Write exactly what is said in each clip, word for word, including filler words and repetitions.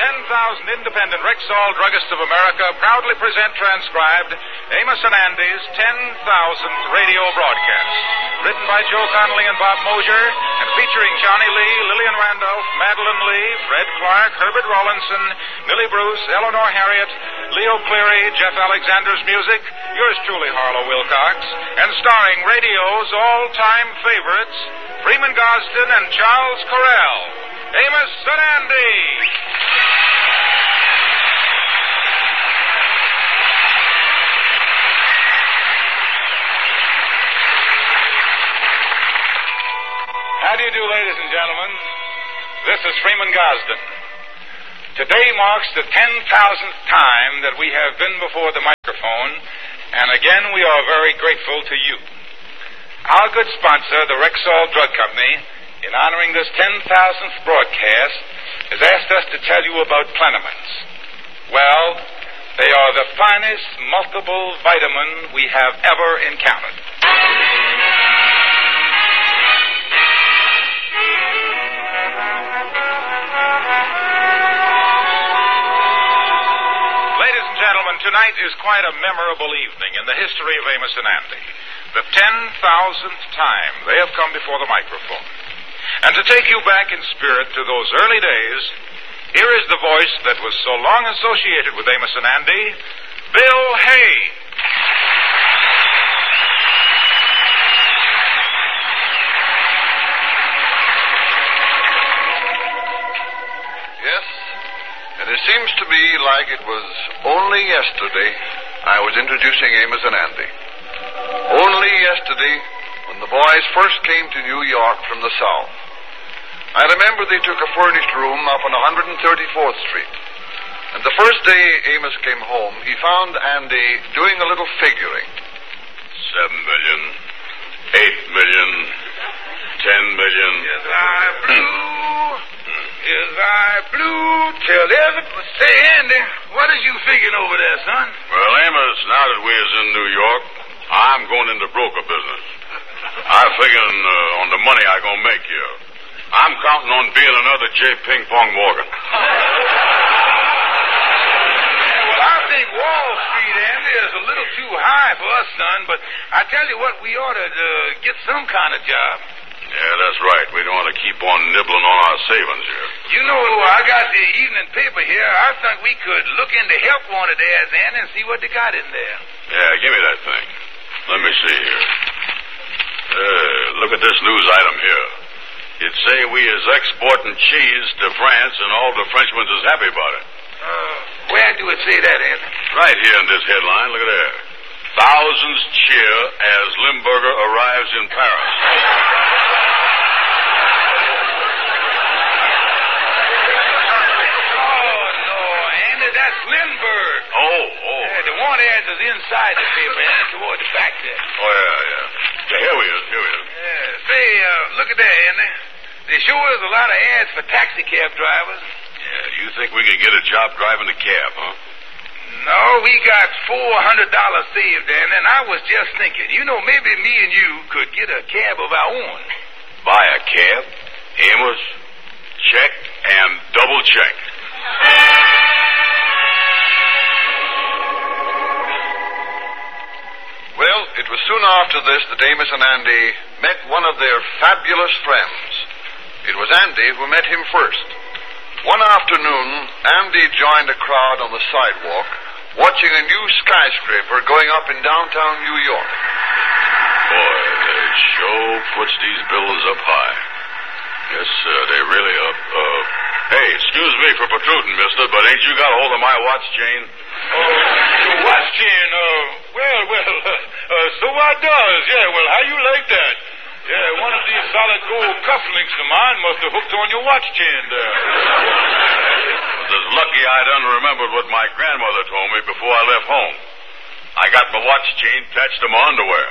ten thousand independent Rexall druggists of America proudly present transcribed Amos and Andy's ten thousandth radio broadcast. Written by Joe Connolly and Bob Mosier, and featuring Johnny Lee, Lillian Randolph, Madeline Lee, Fred Clark, Herbert Rawlinson, Millie Bruce, Eleanor Harriet, Leo Cleary, Jeff Alexander's music, yours truly, Harlow Wilcox, and starring radio's all-time favorites, Freeman Gosden and Charles Correll. Amos and Andy. How do you do, ladies and gentlemen? This is Freeman Gosden. Today marks the ten thousandth time that we have been before the microphone, and again we are very grateful to you. Our good sponsor, the Rexall Drug Company, in honoring this ten thousandth broadcast, has asked us to tell you about Plenamins. Well, they are the finest multiple vitamin we have ever encountered. Ladies and gentlemen, tonight is quite a memorable evening in the history of Amos and Andy. The ten thousandth time they have come before the microphone. And to take you back in spirit to those early days, here is the voice that was so long associated with Amos and Andy, Bill Hay. Yes, and it seems to me like it was only yesterday I was introducing Amos and Andy. Only yesterday, when the boys first came to New York from the South. I remember they took a furnished room up on one hundred thirty-fourth Street. And the first day Amos came home, he found Andy doing a little figuring. Seven million, eight million, ten million. Yes, I blew. Yes, I blew till every... Say, Andy, what is you figuring over there, son? Well, Amos, now that we is in New York, I'm going into broker business. I'm figuring uh, on the money I gonna make here. I'm counting on being another J. Ping Pong Morgan. Well, I think Wall Street, Andy, is a little too high for us, son, but I tell you what, we ought to uh, get some kind of job. Yeah, that's right. We don't want to keep on nibbling on our savings here. You know, I got the evening paper here. I think we could look into help wanted ads, Andy, and see what they got in there. Yeah, give me that thing. Let me see here. Uh, look at this news item here. It say we is exporting cheese to France, and all the Frenchmen is happy about it. Uh, where do it say that, Andy? Right here in this headline. Look at there. Thousands cheer as Limburger arrives in Paris. Oh, no, Andy, that's Lindbergh. Oh, oh. Yeah, the want ads is inside the paper, Andy, toward the back there. Oh, yeah, yeah. Yeah, here we is, here we is. Yeah, say, uh, look at that, Andy. They show us a lot of ads for taxi cab drivers. Yeah, you think we could get a job driving a cab, huh? No, we got four hundred dollars saved, Andy, and I was just thinking, you know, maybe me and you could get a cab of our own. Buy a cab, Amos, check, and double check. Well, it was soon after this that Amos and Andy met one of their fabulous friends. It was Andy who met him first. One afternoon, Andy joined a crowd on the sidewalk, watching a new skyscraper going up in downtown New York. Boy, they sure puts these buildings up high. Yes, uh, they really up. Uh, hey, excuse me for protruding, mister, but ain't you got a hold of my watch chain? Oh, the watch chain, uh, well, well, uh, uh, so I does. Yeah, well, how you like that? Yeah, one of these solid gold cufflinks of mine must have hooked on your watch chain there. It's lucky I done remembered what my grandmother told me before I left home. I got my watch chain attached to my underwear.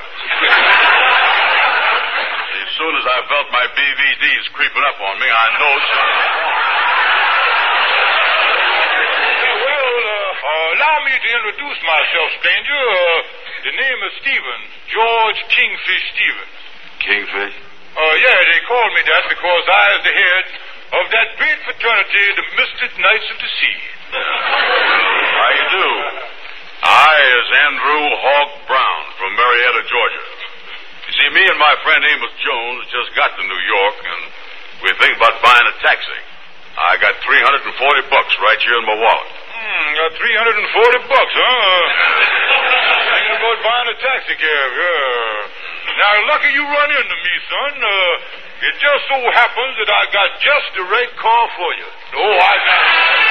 As soon as I felt my B V Ds creeping up on me, I know something was wrong. Well, uh, uh, allow me to introduce myself, stranger. Uh, the name is Stevens, George Kingfish Stevens. Kingfish? Uh, yeah, they called me that because I is the head of that great fraternity, the Mystic Knights of the Sea. How you do? I is Andrew Hawk Brown from Marietta, Georgia. You see, me and my friend Amos Jones just got to New York, and we think about buying a taxi. I got three hundred forty bucks right here in my wallet. Hmm, got three hundred forty bucks, huh? Thinking about buying a taxi cab, yeah. Now, lucky you run into me, son. Uh, it just so happens that I got just the right car for you. Oh, I got it.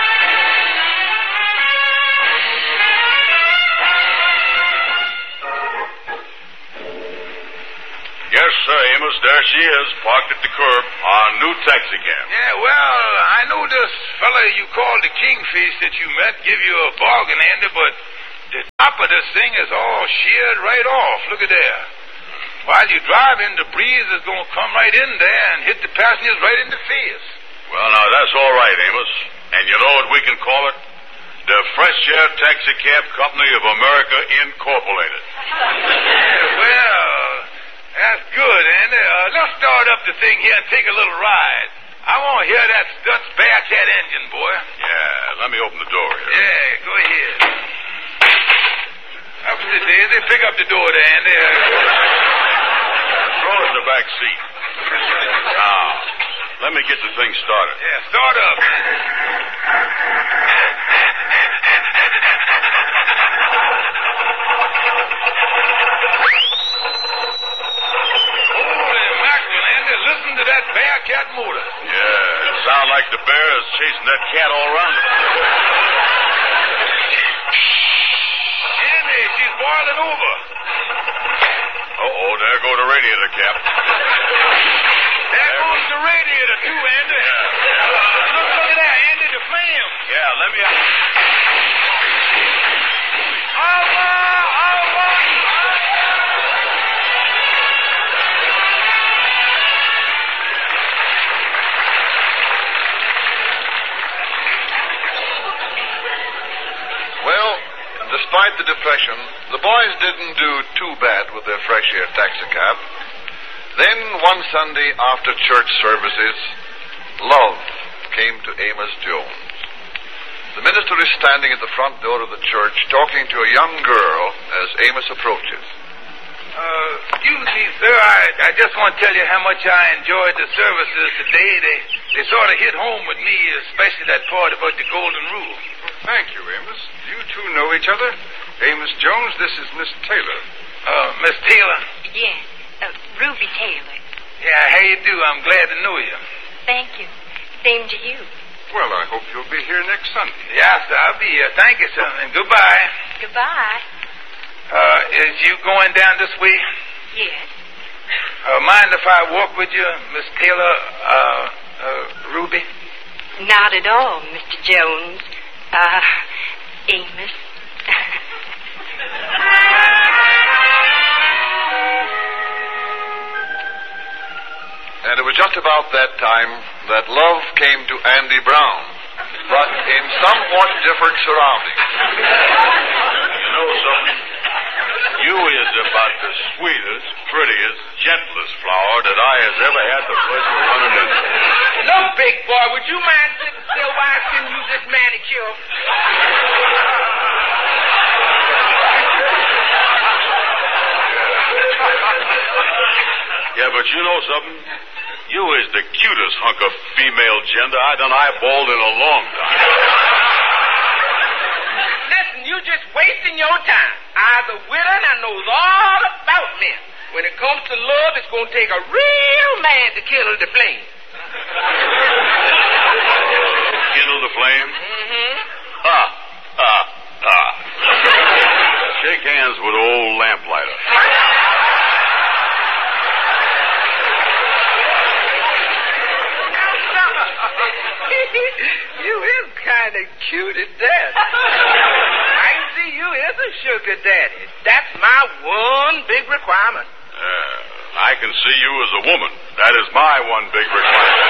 Yes, sir, Amos. There she is, parked at the curb, our new taxi cab. Yeah, well, I know this fella you called the Kingfish that you met give you a bargain, Andy, but the top of this thing is all sheared right off. Look at there. While you driving, the breeze is going to come right in there and hit the passengers right in the face. Well, now, that's all right, Amos. And you know what we can call it? The Fresh Air Taxi Cab Company of America, Incorporated. Yeah, well... That's good, Andy. Uh, let's start up the thing here and take a little ride. I want to hear that Stutz Bearcat engine, boy. Yeah, let me open the door here. Yeah, go ahead. Up to the Daisy. Pick up the door there, Andy. Throw it in the back seat. Now, let me get the thing started. Yeah, start up. Listen to that Bearcat motor. Yeah, it sounds like the bear is chasing that cat all around it. Andy, she's boiling over. Uh-oh, there goes the radiator cap. There, there goes the radiator, too, Andy. Yeah, yeah. Uh, look, look at that, Andy, the flame. Yeah, let me... Allah! Allah! Well, despite the depression, the boys didn't do too bad with their Fresh Air taxicab. Then, one Sunday after church services, love came to Amos Jones. The minister is standing at the front door of the church talking to a young girl as Amos approaches. Uh, excuse me, sir. I, I just want to tell you how much I enjoyed the services today. They, they sort of hit home with me, especially that part about the golden rule. Thank you, Amos. You two know each other? Amos Jones, this is Miss Taylor. Uh, Miss Taylor? Yes, uh, Ruby Taylor. Yeah, how you do? I'm glad to know you. Thank you. Same to you. Well, I hope you'll be here next Sunday. Yes, I'll be here. Thank you, sir, and goodbye. Goodbye. Uh, is you going down this way? Yes. Uh, mind if I walk with you, Miss Taylor, uh, uh, Ruby? Not at all, Mister Jones. Uh, Amos. And it was just about that time that love came to Andy Brown, but in somewhat different surroundings. You know something? You is about the sweetest, prettiest, gentlest flower that I has ever had the pleasure of running into. Look, big boy, would you mind sitting still while I send you this manicure? Yeah, but you know something? You is the cutest hunk of female gender I done eyeballed in a long time. Listen, you just wasting your time. I's a widow and I knows all about men. When it comes to love, it's going to take a real man to kindle the flame. Kindle the flame? Mm-hmm. Ha, ha, ha. Shake hands with old lamplighter. You is kind of cute at that. I can see you is a sugar daddy. That's my one big requirement. Uh, I can see you as a woman. That is my one big requirement.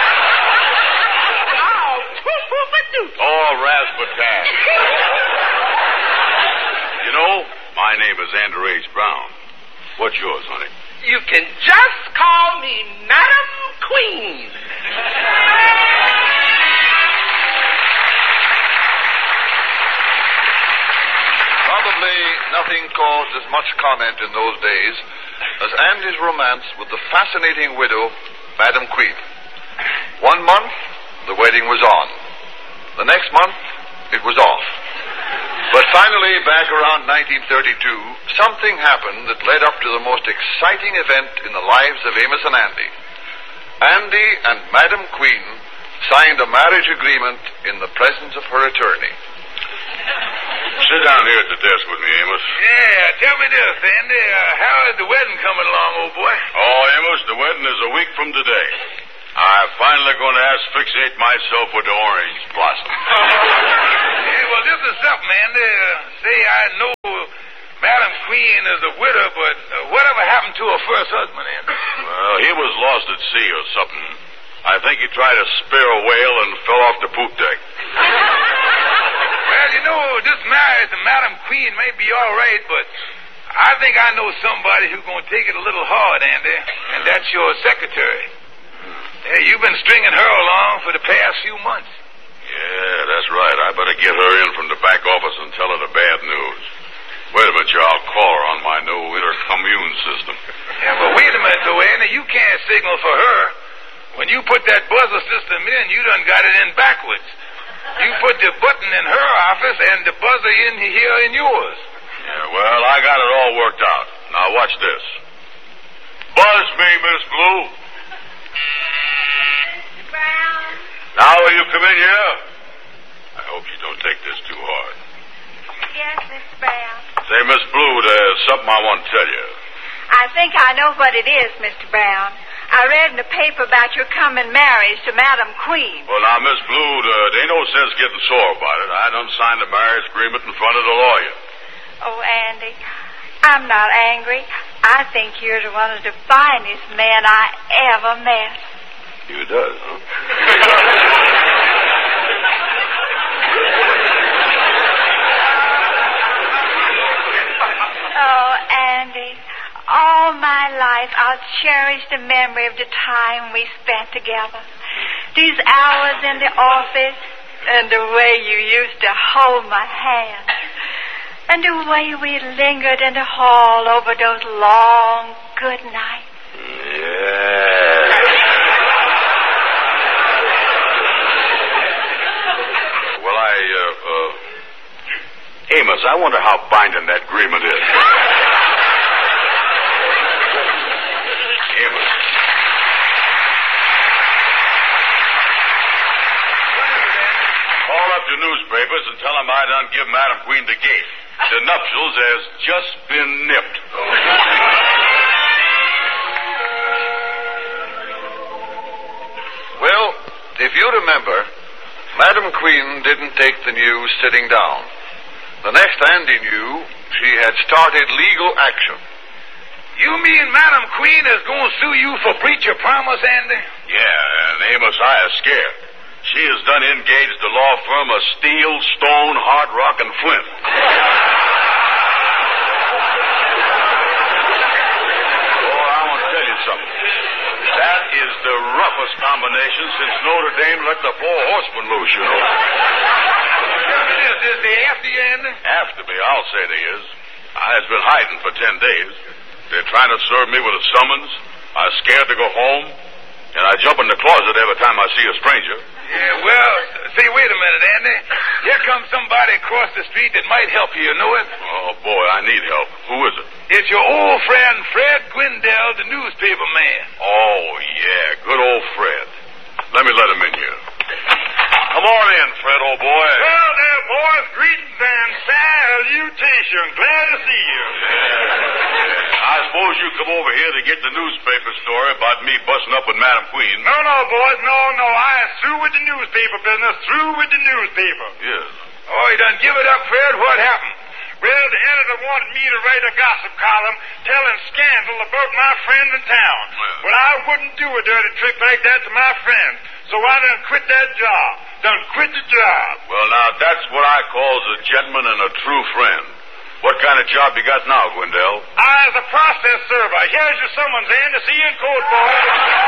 Oh, poo-poo-ba-doo. All razzmatazz. You know, my name is Andrew H. Brown. What's yours, honey? You can just call me Madam Queen. Probably nothing caused as much comment in those days as Andy's romance with the fascinating widow, Madam Queen. One month, the wedding was on. The next month, it was off. But finally, back around nineteen thirty-two, something happened that led up to the most exciting event in the lives of Amos and Andy. Andy and Madam Queen signed a marriage agreement in the presence of her attorney. Sit down here at the desk with me, Amos. Yeah, tell me this, Andy. Uh, how is the wedding coming along, old boy? Oh, Amos, the wedding is a week from today. I'm finally going to asphyxiate myself with the orange blossom. Yeah, well, this is something, Andy. Uh, say, I know Madam Queen is a widow, but uh, whatever happened to her first husband, Andy? Well, he was lost at sea or something. I think he tried to spear a whale and fell off the poop deck. Well, you know, this marriage to Madam Queen may be all right, but I think I know somebody who's going to take it a little hard, Andy, and that's your secretary. Yeah, you've been stringing her along for the past few months. Yeah, that's right. I better get her in from the back office and tell her the bad news. Wait a minute, I'll call her on my new intercommune system. Yeah, but wait a minute, though, Andy. You can't signal for her. When you put that buzzer system in, you done got it in backwards. You put the button in her office and the buzzer in here in yours. Yeah, well, I got it all worked out. Now, watch this. Buzz me, Miss Blue. Brown. Now will you come in here? I hope you don't take this too hard. Yes, Mister Brown. Say, Miss Blue, there's something I want to tell you. I think I know what it is, Mister Brown. I read in the paper about your coming marriage to Madam Queen. Well, now, Miss Blue, uh, there ain't no sense getting sore about it. I done signed the marriage agreement in front of the lawyer. Oh, Andy, I'm not angry. I think you're one of the finest men I ever met. You does, huh? Oh, Andy, all my life I'll cherish the memory of the time we spent together. These hours in the office and the way you used to hold my hand. And the way we lingered in the hall over those long good nights. Yeah. Well, I, uh, uh, Amos, I wonder how binding that agreement is. Amos. Call up your newspapers and tell them I done give Madam Queen the gate. The nuptials has just been nipped. Well, if you remember, Madam Queen didn't take the news sitting down. The next Andy knew, she had started legal action. You mean Madam Queen is going to sue you for breach of promise, Andy? Yeah, and Amos, I is scared. She has done engaged the law firm of Steel, Stone, Hard Rock, and Flint. Oh, I want to tell you something. That is the roughest combination since Notre Dame let the four horsemen loose, you know. Is, is they after you, Andy? After me, I'll say they is. I has been hiding for ten days. They're trying to serve me with a summons. I'm scared to go home. And I jump in the closet every time I see a stranger. Yeah, well, see, wait a minute, Andy. Here comes somebody across the street that might help you, you know it? Oh, boy, I need help. Who is it? It's your old friend, Fred Gwendell, the newspaper man. Oh, yeah, good old Fred. Let me let him in here. Come on in, Fred, old boy. Well, there, boys, greetings and salutations. Glad to see you. I suppose you come over here to get the newspaper story about me busting up with Madam Queen. No, no, boys, no, no. I am through with the newspaper business, through with the newspaper. Yes. Oh, you done give it up, Fred? What happened? Well, the editor wanted me to write a gossip column telling scandal about my friend in town. Well, well I wouldn't do a dirty trick like that to my friend, so I done quit that job. Done quit the job. Well, now, that's what I calls a gentleman and a true friend. What kind of job you got now, Gwendell? I is a process server. Here's your summons, Andy. See you in court, boys.